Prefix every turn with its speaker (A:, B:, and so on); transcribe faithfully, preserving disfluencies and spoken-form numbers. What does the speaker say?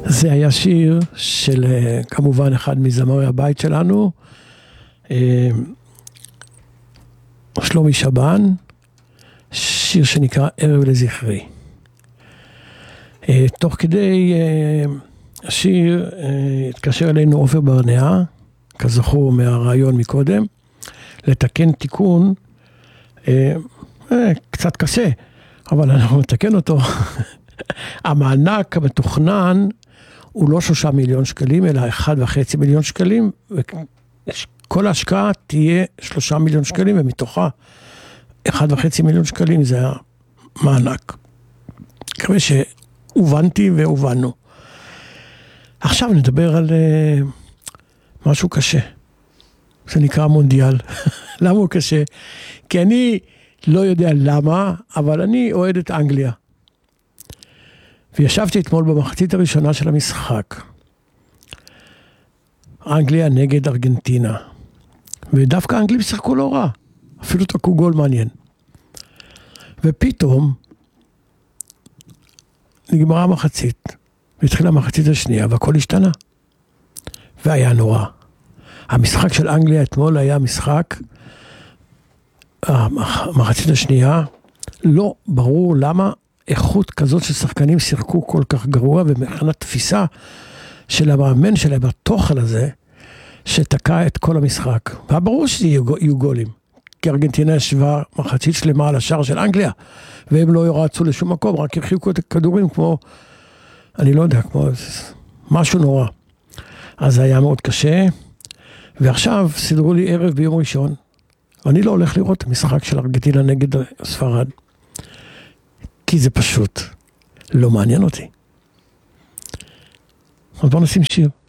A: זה היה שיר של כמובן אחד מזמרי הבית שלנו, שלומי שבן, שיר שנקרא ערב לזכרי. תוך כדי השיר התקשר אלינו עופר ברנע, כזכור מהרעיון מקודם, לתקן תיקון קצת קשה, אבל אנחנו נתקן אותו. המענק המתוכנן הוא לא שלושה מיליון שקלים, אלא אחד וחצי מיליון שקלים, וכל ההשקעה תהיה שלושה מיליון שקלים, ומתוכה אחד וחצי מיליון שקלים זה המענק. כמה שהובנתי והובנו. עכשיו נדבר על uh, משהו קשה. זה נקרא מונדיאל. למה הוא קשה? כי אני לא יודע למה, אבל אני אוהד את אנגליה. וישבתי אתמול במחצית הראשונה של המשחק. אנגליה נגד ארגנטינה. ודווקא האנגלים שיחקו לא רע. אפילו תקעו גול מעניין. ופתאום נגמרה המחצית. והתחילה המחצית השנייה, והכל השתנה. והיה נורא. המשחק של אנגליה אתמול היה משחק, המחצית השנייה, לא ברור למה איכות כזאת של שחקנים שיחקו כל כך גרוע, ומבחינת תפיסה של המאמן שלהם, התוכן הזה, שתקע את כל המשחק. וברור שיהיו גולים, כי ארגנטינה ישבה מחצית שלמה על השער של אנגליה, והם לא רצו לשום מקום, רק הרחיקו את הכדורים כמו, אני לא יודע, כמו משהו נורא. אז זה היה מאוד קשה, ועכשיו סידרו לי ערב ביום ראשון, ואני לא הולך לראות את המשחק של ארגנטינה נגד ספרד, כי זה פשוט לא מעניין אותי. אז בוא נשים שיר.